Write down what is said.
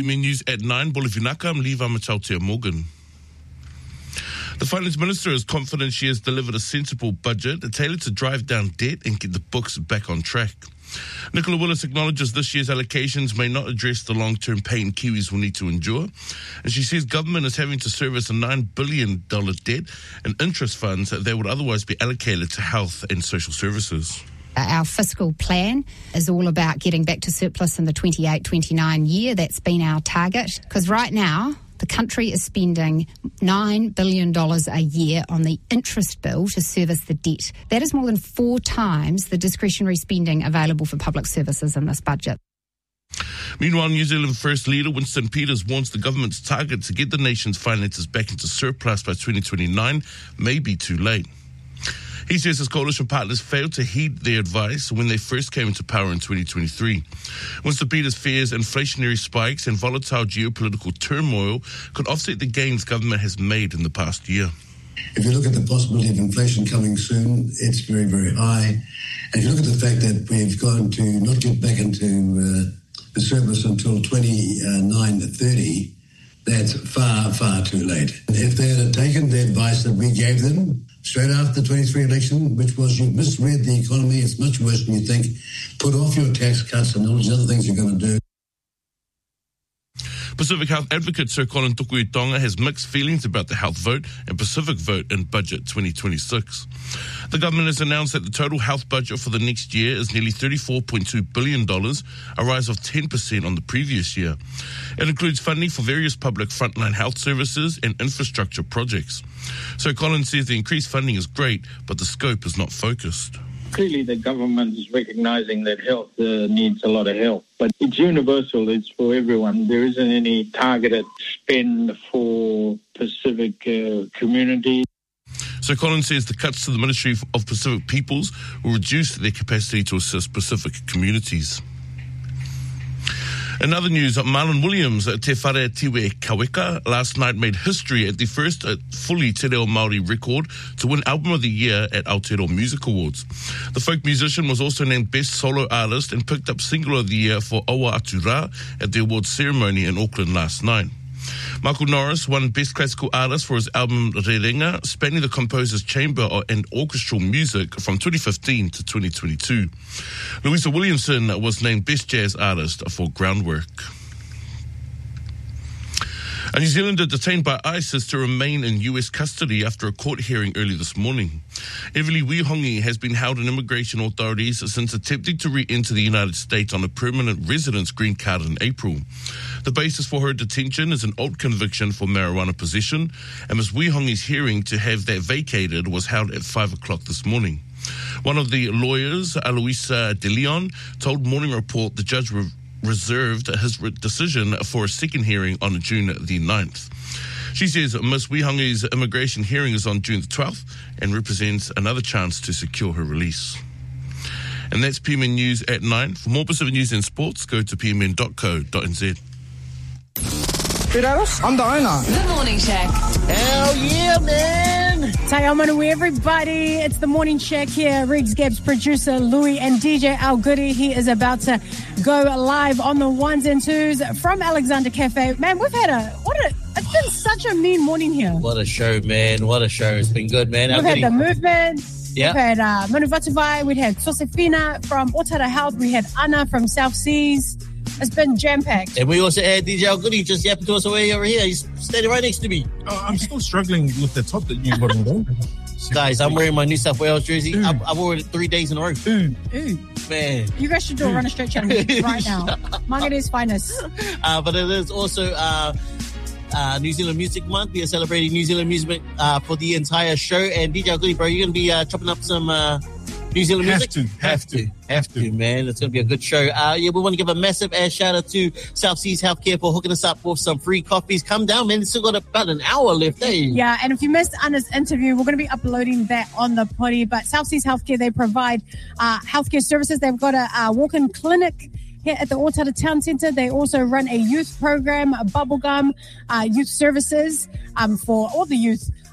PMN News at 9. Bolivinaka, I'm Levi Machautea Morgan. The Finance Minister is confident she has delivered a sensible budget tailored to drive down debt and get the books back on track. Nicola Willis acknowledges this year's allocations may not address the long-term pain Kiwis will need to endure. And she says government is having to service a $9 billion debt and interest funds that would otherwise be allocated to health and social services. Our fiscal plan is all about getting back to surplus in the 28-29 year. That's been our target. Because right now, the country is spending $9 billion a year on the interest bill to service the debt. That is more than 4 times the discretionary spending available for public services in this budget. Meanwhile, New Zealand First Leader Winston Peters warns the government's target to get the nation's finances back into surplus by 2029 may be too late. He says his coalition partners failed to heed their advice when they first came into power in 2023. Winston Peters fears inflationary spikes and volatile geopolitical turmoil could offset the gains government has made in the past year. If you look at the possibility of inflation coming soon, it's very, very high. And if you look at the fact that we've gone to not get back into the surplus until 29-30, that's far, far too late. If they had taken the advice that we gave them straight after the 23 election, which was you misread the economy, it's much worse than you think, put off your tax cuts and all these other things you're going to do. Pacific Health advocate Sir Colin Tukuitonga has mixed feelings about the health vote and Pacific vote in Budget 2026. The government has announced that the total health budget for the next year is nearly $34.2 billion, a rise of 10% on the previous year. It includes funding for various public frontline health services and infrastructure projects. Sir Colin says the increased funding is great, but the scope is not focused. Clearly, the government is recognising that health needs a lot of help, but it's universal, it's for everyone. There isn't any targeted spend for Pacific community. So Colin says the cuts to the Ministry of Pacific Peoples will reduce their capacity to assist Pacific communities. In other news, Marlon Williams, Te Whare Tiwe Kaweka, last night made history at the first fully Te Reo Māori record to win Album of the Year at Aotearoa Music Awards. The folk musician was also named Best Solo Artist and picked up Single of the Year for Owa Atu Rā at the awards ceremony in Auckland last night. Michael Norris won Best Classical Artist for his album Rerenga, spanning the composer's chamber and orchestral music from 2015 to 2022. Louisa Williamson was named Best Jazz Artist for Groundwork. A New Zealander detained by ICE is to remain in U.S. custody after a court hearing early this morning. Evely Wihongi has been held in immigration authorities since attempting to re-enter the United States on a permanent residence green card in April. The basis for her detention is an old conviction for marijuana possession, and Ms. Wihongi's hearing to have that vacated was held at 5 o'clock this morning. One of the lawyers, Aloisa De Leon, told Morning Report the judge reserved his decision for a second hearing on June the 9th. She says Ms. Wihongi's immigration hearing is on June the 12th and represents another chance to secure her release. And that's PMN News at 9. For more Pacific News and sports, go to pmn.co.nz. I'm the owner. The Morning Shack. Hell yeah, man. Tai au manu everybody. It's the Morning Shack here. Riggs, Gabs, producer Louis and DJ Al Goody. He is about to go live on the ones and twos from Alexander Cafe. Man, we've had it's been such a mean morning here. What a show, man. What a show. It's been good, man. We've had the movement. Yeah. We've had Manu Vatuvai. We had Josefina from Otara Health. We had Anna from South Seas. It's been jam-packed. And we also had DJ Al Goody just yapping to us away over here. He's standing right next to me. Oh, I'm still struggling with the top that you put on. Guys, I'm wearing my New South Wales jersey. I've worn it 3 days in a row. Man. You guys should do a runner stretch challenge right now. Mangare's finest. But it is also New Zealand Music Month. We are celebrating New Zealand music for the entire show. And DJ Al Goody, bro, you're going to be chopping up some New Zealand music? Have to, man. It's going to be a good show. We want to give a massive shout out to South Seas Healthcare for hooking us up with some free coffees. Come down, man. It's still got about an hour left, eh? Yeah, and if you missed Anna's interview, we're going to be uploading that on the potty. But South Seas Healthcare, they provide healthcare services. They've got a walk-in clinic here at the Otara Town Centre. They also run a youth program, a bubblegum, youth services for all the youth